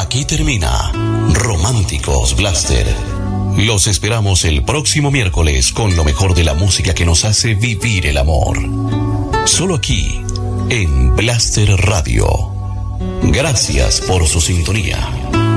Aquí termina Románticos Blaster. Los esperamos el próximo miércoles con lo mejor de la música que nos hace vivir el amor. Solo aquí, en Blaster Radio. Gracias por su sintonía.